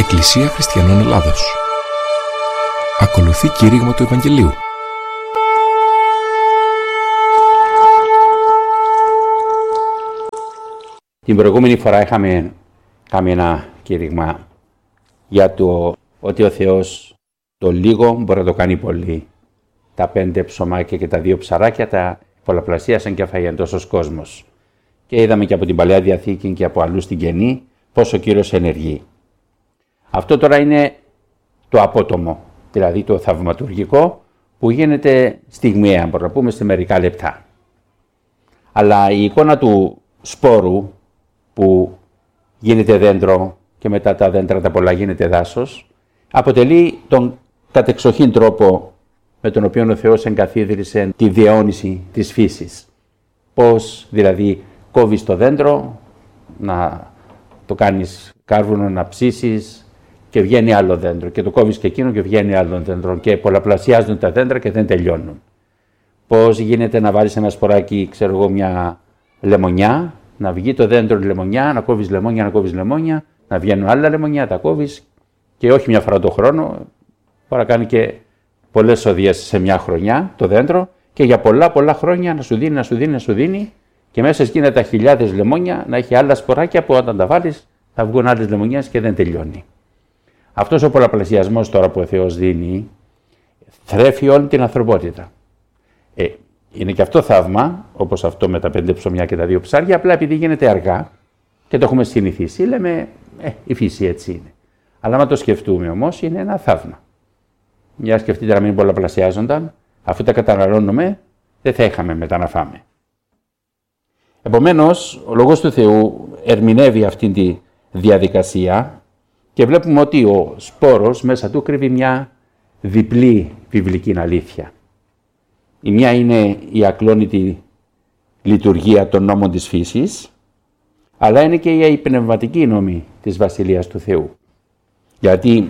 Εκκλησία Χριστιανών Ελλάδος. Ακολουθεί κήρυγμα του Ευαγγελίου. Την προηγούμενη φορά είχαμε κάνει ένα κήρυγμα για το ότι ο Θεός το λίγο μπορεί να το κάνει πολύ. Τα 5 ψωμάκια και τα 2 ψαράκια τα πολλαπλασίασαν και έφαγε τόσος κόσμος. Και είδαμε και από την Παλαιά Διαθήκη και από αλλού στην Καινή πόσο ο Κύριος ενεργεί. Αυτό τώρα είναι το απότομο, δηλαδή το θαυματουργικό που γίνεται στιγμιαία, μπορούμε να πούμε σε μερικά λεπτά. Αλλά η εικόνα του σπόρου που γίνεται δέντρο και μετά τα δέντρα τα πολλά γίνεται δάσος, αποτελεί τον κατεξοχήν τρόπο με τον οποίο ο Θεός εγκαθίδρυσε τη διαιώνιση της φύσης. Πώς δηλαδή κόβεις το δέντρο, να το κάνεις κάρβουνο, να ψήσεις και βγαίνει άλλο δέντρο και το κόβεις και εκείνο και βγαίνει άλλο δέντρο και πολλαπλασιάζουν τα δέντρα και δεν τελειώνουν. Πώς γίνεται να βάλεις ένα σποράκι, ξέρω εγώ, μια λεμονιά, να βγει το δέντρο λεμονιά, να κόβεις λεμόνια, να βγαίνουν άλλα λεμονιά, τα κόβεις και όχι μια φορά το χρόνο, μπορεί να κάνει και πολλές οδείες σε μια χρονιά το δέντρο και για πολλά χρόνια να σου δίνει και μέσα σε εκείνα τα χιλιάδες λεμόνια να έχει άλλα σποράκια που όταν τα βάλεις θα βγουν άλλες λεμονιές και δεν τελειώνει. Αυτός ο πολλαπλασιασμός τώρα που ο Θεός δίνει θρέφει όλη την ανθρωπότητα. Είναι και αυτό θαύμα, όπως αυτό με τα 5 ψωμιά και τα 2 ψάρια, απλά επειδή γίνεται αργά και το έχουμε συνηθίσει, λέμε η φύση έτσι είναι. Αλλά άμα το σκεφτούμε όμως είναι ένα θαύμα. Για σκεφτείτε να μην πολλαπλασιάζονταν, αφού τα καταναλώνουμε δεν θα είχαμε μετά να φάμε. Επομένως, ο Λόγος του Θεού ερμηνεύει αυτή τη διαδικασία και βλέπουμε ότι ο σπόρος μέσα του κρύβει μια διπλή βιβλική αλήθεια. Η μια είναι η ακλόνητη λειτουργία των νόμων της φύσης, αλλά είναι και η πνευματική νόμη της Βασιλείας του Θεού. Γιατί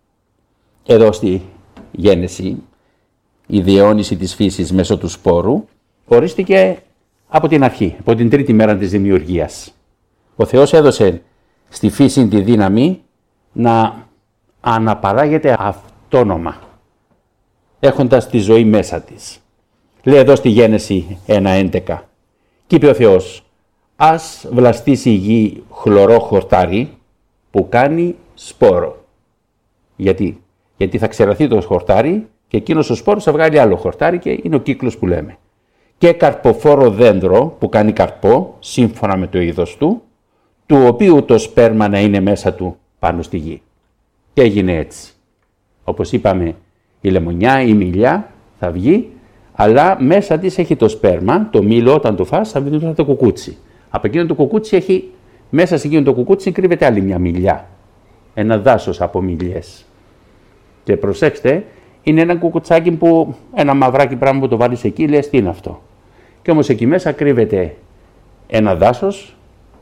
εδώ στη γέννηση η διαιώνιση της φύσης μέσω του σπόρου ορίστηκε από την αρχή, από την τρίτη μέρα της δημιουργίας. Ο Θεός έδωσε στη φύση τη δύναμη να αναπαράγεται αυτόνομα, έχοντας τη ζωή μέσα της. Λέει εδώ στη Γένεση 1:11. Και είπε ο Θεός, ας βλαστήσει η γη χλωρό χορτάρι που κάνει σπόρο. Γιατί θα ξεραθεί το χορτάρι και εκείνος ο σπόρος θα βγάλει άλλο χορτάρι και είναι ο κύκλος που λέμε. Και καρποφόρο δέντρο που κάνει καρπό, σύμφωνα με το είδος του, του οποίου το σπέρμα να είναι μέσα του πάνω στη γη. Και έγινε έτσι. Όπως είπαμε, η λεμονιά, η μήλια θα βγει, αλλά μέσα της έχει το σπέρμα, το μήλο όταν το φας θα βγει το κουκούτσι. Από εκείνο το κουκούτσι έχει, μέσα σε εκείνο το κουκούτσι κρύβεται άλλη μια μήλια. Ένα δάσος από μήλιες. Και προσέξτε, είναι ένα κουκουτσάκι που, ένα μαυράκι πράγμα που το βάλεις εκεί, λες τι είναι αυτό. Και όμως εκεί μέσα κρύβεται ένα δάσος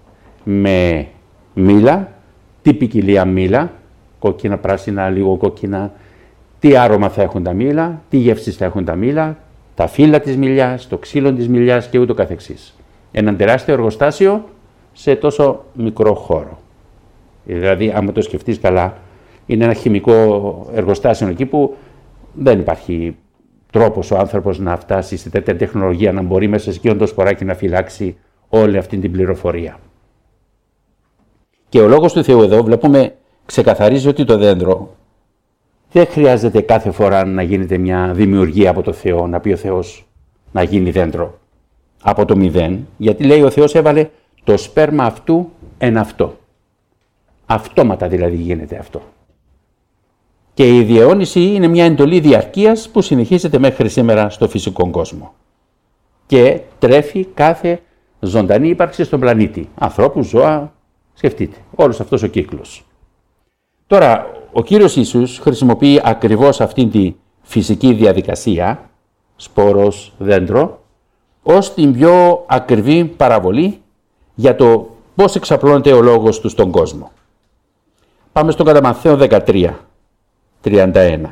με μήλα, τι ποικιλία μήλα, κόκκινα, πράσινα, λίγο κόκκινα, τι άρωμα θα έχουν τα μήλα, τι γεύσεις θα έχουν τα μήλα, τα φύλλα της μηλιάς, το ξύλο της μηλιάς και ούτω καθεξής. Ένα τεράστιο εργοστάσιο σε τόσο μικρό χώρο. Δηλαδή, άμα το σκεφτείς καλά, είναι ένα χημικό εργοστάσιο εκεί που δεν υπάρχει τρόπος ο άνθρωπος να φτάσει σε τέτοια τεχνολογία, να μπορεί μέσα σε εκείνο το σποράκι να φυλάξει όλη αυτή την πληροφορία. Και ο Λόγος του Θεού εδώ βλέπουμε ξεκαθαρίζει ότι το δέντρο δεν χρειάζεται κάθε φορά να γίνεται μια δημιουργία από το Θεό, να πει ο Θεός να γίνει δέντρο από το μηδέν, γιατί λέει ο Θεός έβαλε το σπέρμα αυτού εν αυτό. Αυτόματα δηλαδή γίνεται αυτό. Και η διαιώνιση είναι μια εντολή διαρκείας που συνεχίζεται μέχρι σήμερα στο φυσικό κόσμο. Και τρέφει κάθε ζωντανή ύπαρξη στον πλανήτη. Ανθρώπους, ζώα, σκεφτείτε. Όλος αυτός ο κύκλος. Τώρα, ο Κύριος Ιησούς χρησιμοποιεί ακριβώς αυτήν τη φυσική διαδικασία, σπόρος, δέντρο, ως την πιο ακριβή παραβολή για το πώς εξαπλώνεται ο λόγος του στον κόσμο. Πάμε στον κατά Ματθαίο 13:31.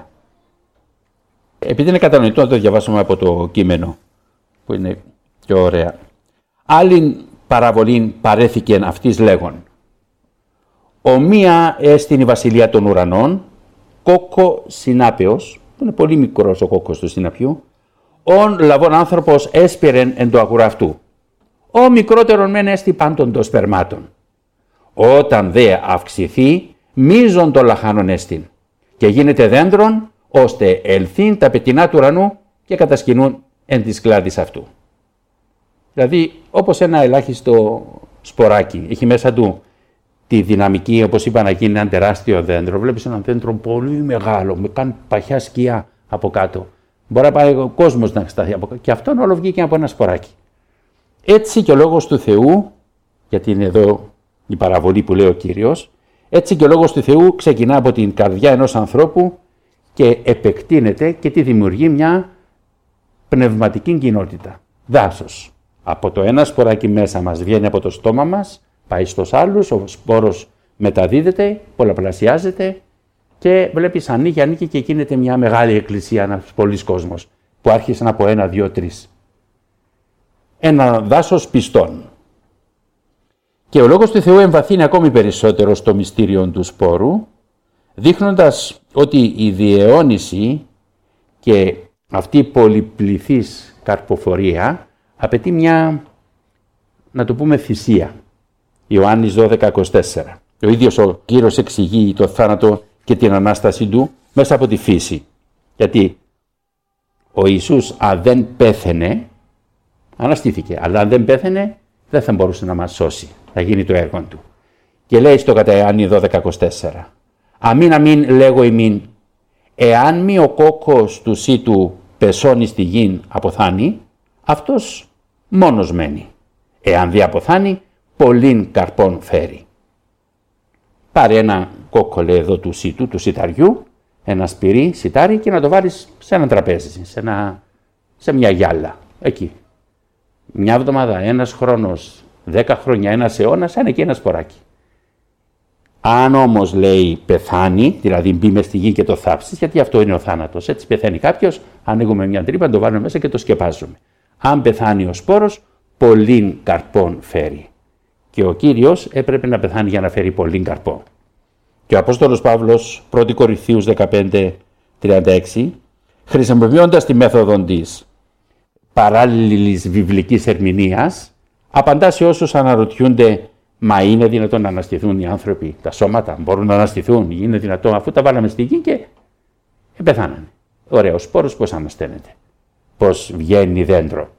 Επειδή είναι κατανοητό να το διαβάσουμε από το κείμενο, που είναι πιο ωραία. Άλλην παραβολήν παρέθηκεν αυτής λέγον. Ομοία έστιν η βασιλεία των ουρανών, κόκκο συνάπεως, που είναι πολύ μικρός ο κόκκος του συναπιού, ον λαβών άνθρωπος έσπηρεν εν το αγουρά αυτού. Ο μικρότερον μεν έστι πάντων των σπερμάτων. Όταν δε αυξηθεί, μίζον το λαχάνον έστιν, και γίνεται δέντρον, ώστε ελθύν τα πετεινά του ουρανού και κατασκηνούν εν της κλάδης αυτού. Δηλαδή, όπως ένα ελάχιστο σποράκι, έχει μέσα του τη δυναμική, όπως είπα, να γίνει ένα τεράστιο δέντρο. Βλέπεις ένα δέντρο πολύ μεγάλο, με καν παχιά σκιά από κάτω. Μπορεί να πάει ο κόσμος να σταθεί από κάτω. Και αυτόν όλο βγήκε από ένα σποράκι. Έτσι και ο λόγος του Θεού, γιατί είναι εδώ η παραβολή που λέει ο Κύριος, έτσι και ο λόγος του Θεού ξεκινά από την καρδιά ενός ανθρώπου και επεκτείνεται και τη δημιουργεί μια πνευματική κοινότητα. Δάσος. Από το ένα σποράκι μέσα μας βγαίνει από το στόμα μας, πάει στους άλλους, ο σπόρος μεταδίδεται, πολλαπλασιάζεται και βλέπεις ανήκει και γίνεται μια μεγάλη εκκλησία, ένας πολλής κόσμος που άρχισαν από 1, 2, 3. Ένα δάσος πιστών. Και ο λόγος του Θεού εμβαθύνει ακόμη περισσότερο στο μυστήριο του σπόρου, δείχνοντας ότι η διαιώνιση και αυτή η πολυπληθής καρποφορία απαιτεί μια, να το πούμε, θυσία. Ιωάννης 12:24. Ο ίδιος ο Κύριος εξηγεί το θάνατο και την Ανάσταση του μέσα από τη φύση. Γιατί ο Ιησούς αν δεν πέθαινε, αναστήθηκε, αλλά αν δεν πέθαινε δεν θα μπορούσε να μας σώσει, θα γίνει το έργο του. Και λέει στο κατά Ιωάννη 12:24. Αμήν λέγω ημίν, εάν μη ο κόκκος του σύτου πεσώνει στη γην αποθάνει, αυτός μόνος μένει. Εάν δι' αποθάνει, πολλήν καρπών φέρει. Πάρε ένα κόκκο, λέει εδώ, του σύτου, του σιταριού, ένα σπυρί, σιτάρι, και να το βάλεις σε ένα τραπέζι, σε μια γυάλα, εκεί. Μια εβδομάδα, ένας χρόνος, 10 χρόνια, ένας αιώνας, είναι και ένα σποράκι. Αν όμως, λέει, πεθάνει, δηλαδή μπει μες στη γη και το θάψεις, γιατί αυτό είναι ο θάνατος. Έτσι πεθαίνει κάποιος, ανοίγουμε μια τρύπα, το βάλουμε μέσα και το σκεπάζουμε. Αν πεθάνει ο σπόρος, πολλήν καρπών φέρει. Και ο Κύριος έπρεπε να πεθάνει για να φέρει πολλήν καρπό. Και ο Απόστολος Παύλος, 1 Κορινθίους 15:36, χρησιμοποιώντας τη μέθοδο της παράλληλης βιβλικής ερμηνείας, απαντά σε όσους αναρωτιούνται, μα είναι δυνατόν να αναστηθούν οι άνθρωποι, τα σώματα μπορούν να αναστηθούν, είναι δυνατόν, αφού τα βάλαμε στη γη και πεθάνανε. Ωραία, ο σπόρος πώς ανασταίνεται, πώς βγαίνει δέντρο.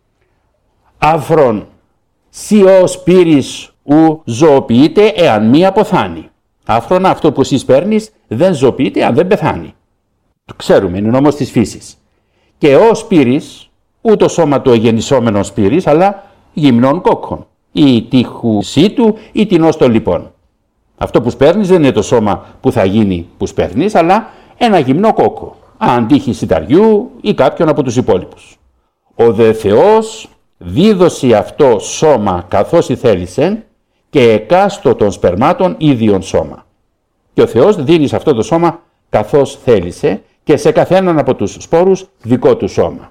Άφρον σι ο σπύρις ου ζωοποιείται εάν μη αποθάνει. Άφρονα, αυτό που εσείς παίρνεις δεν ζωοποιείται αν δεν πεθάνει. Το ξέρουμε, είναι νόμος της φύσης. Και ο σπύρις, ου το σώμα του εγεννησόμενων σπύρις, αλλά γυμνών κόκκων, ή τείχου σύτου ή τεινός των λοιπών. Αυτό που σπέρνεις δεν είναι το σώμα που θα γίνει που σπέρνεις, αλλά ένα γυμνό κόκκο, αν τύχει σιταριού ή κάποιον από τους υπόλοιπους. Ο δε Θεός δίδωσε αυτό σώμα καθώς ηθέλησεν και εκάστο των σπερμάτων ίδιον σώμα. Και ο Θεός δίνει σε αυτό το σώμα καθώς θέλησε και σε καθέναν από τους σπόρους δικό του σώμα.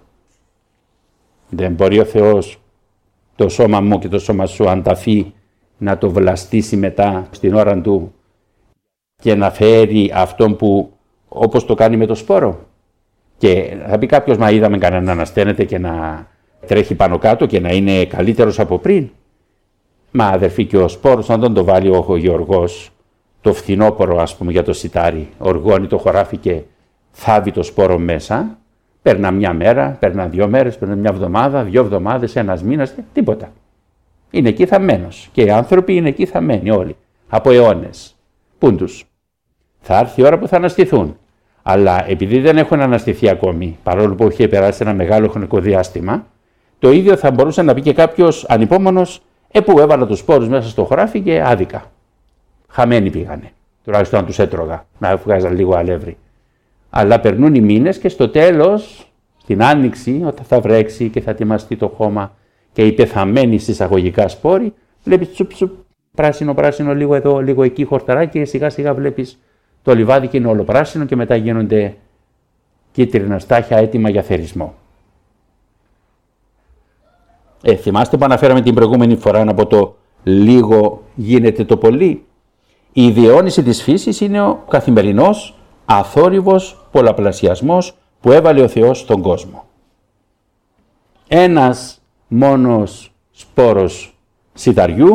Δεν μπορεί ο Θεός το σώμα μου και το σώμα σου ανταφεί να το βλαστήσει μετά στην ώρα του και να φέρει αυτόν που, όπως το κάνει με το σπόρο. Και θα πει κάποιος, μα είδαμε κανέναν να ανασταίνεται και να τρέχει πάνω κάτω και να είναι καλύτερος από πριν. Μα αδερφοί, και ο σπόρος, αν δεν το βάλει ο Γεωργός το φθινόπωρο, ας πούμε, για το σιτάρι, οργώνει το χωράφι και θάβει το σπόρο μέσα, παίρνα μια μέρα, παίρνα 2 μέρες, παίρνα μια εβδομάδα, 2 εβδομάδες, ένας μήνας, τίποτα. Είναι εκεί θαμμένος. Και οι άνθρωποι είναι εκεί θαμμένοι όλοι, από αιώνες. Πούν τους. Θα έρθει η ώρα που θα αναστηθούν. Αλλά επειδή δεν έχουν αναστηθεί ακόμη, παρόλο που έχει περάσει ένα μεγάλο χρονικό διάστημα, το ίδιο θα μπορούσε να πει και κάποιος ανυπόμονος, που έβαλα τους σπόρους μέσα στο χωράφι και άδικα. Χαμένοι πήγανε. Τουλάχιστον να τους έτρωγα, να βγάζαν λίγο αλεύρι. Αλλά περνούν οι μήνες και στο τέλος, στην άνοιξη, όταν θα βρέξει και θα ετοιμαστεί το χώμα και οι πεθαμένοι συσσαγωγικά σπόροι, βλέπεις τσουπ, πράσινο, λίγο εδώ, λίγο εκεί, χορταράκι, και σιγά σιγά βλέπεις το λιβάδι και είναι όλο πράσινο και μετά γίνονται κίτρινα στάχια έτοιμα για θερισμό. Θυμάστε που αναφέραμε την προηγούμενη φορά, από το λίγο γίνεται το πολύ. Η διαιώνιση της φύσης είναι ο καθημερινός, αθόρυβος πολλαπλασιασμός που έβαλε ο Θεός στον κόσμο. Ένας μόνος σπόρος σιταριού